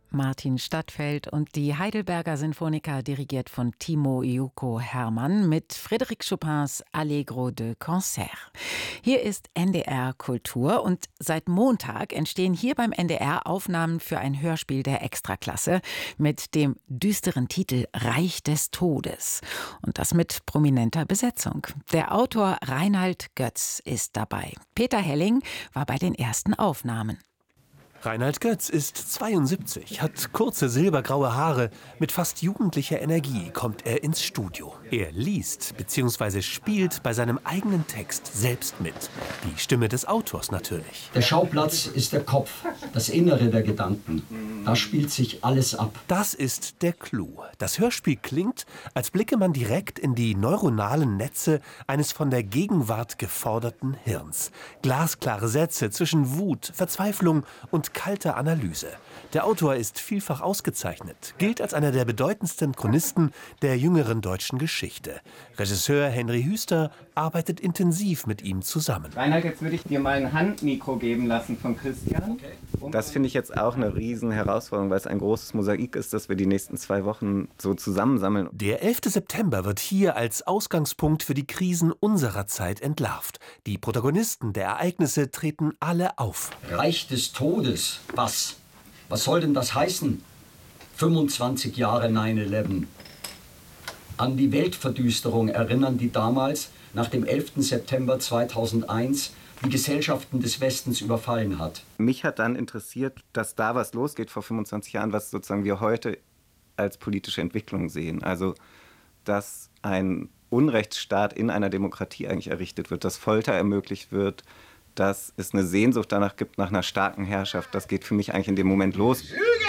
Martin Stadtfeld und die Heidelberger Sinfoniker, dirigiert von Timo Iuko Hermann mit Frédéric Chopins Allegro de Concert. Hier ist NDR Kultur und seit Montag entstehen hier beim NDR Aufnahmen für ein Hörspiel der Extraklasse mit dem düsteren Titel Reich des Todes. Und das mit prominenter Besetzung. Der Autor Reinhard Götz ist dabei. Peter Helling war bei den ersten Aufnahmen. Reinhard Götz ist 72, hat kurze silbergraue Haare. Mit fast jugendlicher Energie kommt er ins Studio. Er liest bzw. spielt bei seinem eigenen Text selbst mit. Die Stimme des Autors natürlich. Der Schauplatz ist der Kopf, das Innere der Gedanken. Da spielt sich alles ab. Das ist der Clou. Das Hörspiel klingt, als blicke man direkt in die neuronalen Netze eines von der Gegenwart geforderten Hirns. Glasklare Sätze zwischen Wut, Verzweiflung und kalter Analyse. Der Autor ist vielfach ausgezeichnet, gilt als einer der bedeutendsten Chronisten der jüngeren deutschen Geschichte. Regisseur Henry Hüster arbeitet intensiv mit ihm zusammen. Reinhard, jetzt würde ich dir mal ein Handmikro geben lassen von Christian. Das finde ich jetzt auch eine riesen Herausforderung, weil es ein großes Mosaik ist, das wir die nächsten 2 Wochen so zusammensammeln. Der 11. September wird hier als Ausgangspunkt für die Krisen unserer Zeit entlarvt. Die Protagonisten der Ereignisse treten alle auf. Reich des Todes. Was? Was soll denn das heißen? 25 Jahre 9/11. An die Weltverdüsterung erinnern, die damals, nach dem 11. September 2001, die Gesellschaften des Westens überfallen hat. Mich hat dann interessiert, dass da was losgeht vor 25 Jahren, was sozusagen wir heute als politische Entwicklung sehen. Also, dass ein Unrechtsstaat in einer Demokratie eigentlich errichtet wird, dass Folter ermöglicht wird, dass es eine Sehnsucht danach gibt, nach einer starken Herrschaft. Das geht für mich eigentlich in dem Moment los.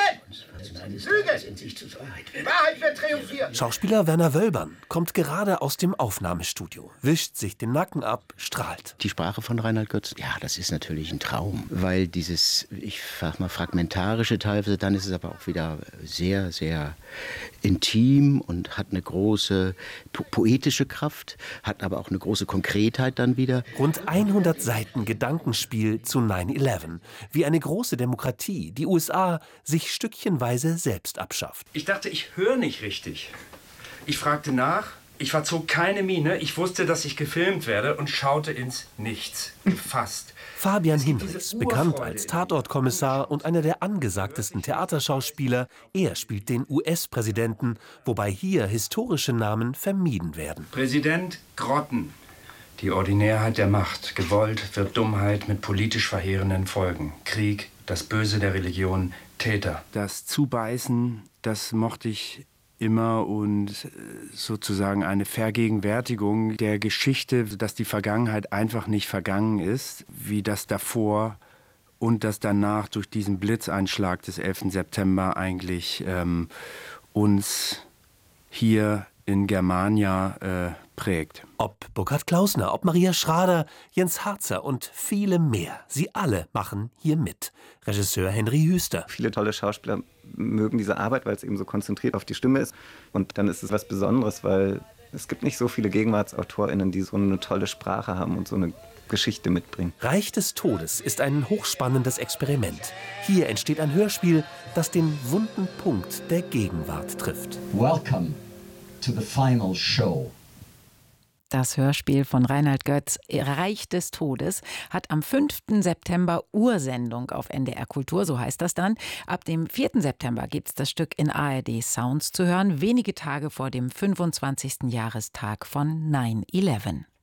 Wahrheit wird triumphieren! Schauspieler Werner Wölbern kommt gerade aus dem Aufnahmestudio, wischt sich den Nacken ab, strahlt. Die Sprache von Reinhard Götz, ja, das ist natürlich ein Traum, weil dieses, ich sag mal, fragmentarische teilweise, dann ist es aber auch wieder sehr, sehr intim und hat eine große poetische Kraft, hat aber auch eine große Konkretheit dann wieder. Rund 100 Seiten Gedankenspiel zu 9/11, wie eine große Demokratie, die USA, sich stückchenweise selbst abschafft. Ich dachte, ich höre nicht richtig. Ich fragte nach, ich verzog keine Miene, ich wusste, dass ich gefilmt werde und schaute ins Nichts, gefasst. Fabian Hinrichs, bekannt als Tatortkommissar und einer der angesagtesten Theaterschauspieler, er spielt den US-Präsidenten, wobei hier historische Namen vermieden werden. Präsident Grotten. Die Ordinärheit der Macht, gewollt wird Dummheit mit politisch verheerenden Folgen. Krieg, das Böse der Religion, Täter. Das Zubeißen, das mochte ich immer und sozusagen eine Vergegenwärtigung der Geschichte, dass die Vergangenheit einfach nicht vergangen ist, wie das davor und das danach durch diesen Blitzeinschlag des 11. September eigentlich uns hier in Germania prägt. Ob Burkhard Klausner, ob Maria Schrader, Jens Harzer und viele mehr. Sie alle machen hier mit. Regisseur Henry Hüster. Viele tolle Schauspieler mögen diese Arbeit, weil es eben so konzentriert auf die Stimme ist. Und dann ist es was Besonderes, weil es gibt nicht so viele GegenwartsautorInnen, die so eine tolle Sprache haben und so eine Geschichte mitbringen. Reich des Todes ist ein hochspannendes Experiment. Hier entsteht ein Hörspiel, das den wunden Punkt der Gegenwart trifft. Welcome to the final show. Das Hörspiel von Reinhard Götz, Reich des Todes, hat am 5. September Ursendung auf NDR Kultur, so heißt das dann. Ab dem 4. September gibt es das Stück in ARD Sounds zu hören, wenige Tage vor dem 25. Jahrestag von 9/11.